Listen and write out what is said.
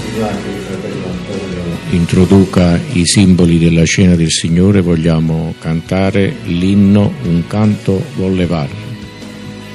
introduca i simboli della cena del Signore, vogliamo cantare l'inno Un canto vuol levare.